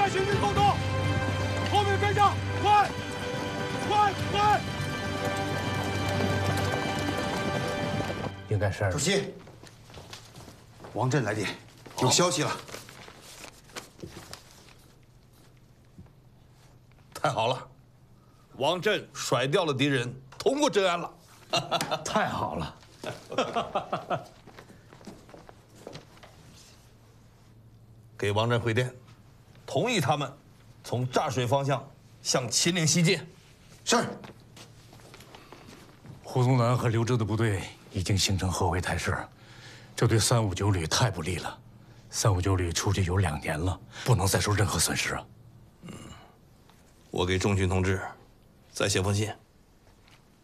快行军空洞，后面跟上，快！ 应该是主席，王震来电，有消息了。 太好了，王震甩掉了敌人，通过镇安了。 太好了。 给王震回电，同意他们从柞水方向向秦岭西进。 是。 胡宗南和刘志的部队已经形成后围态势，这对359旅太不利了。359旅出去有2年了，不能再受任何损失啊！ 我给仲勋同志再写封信。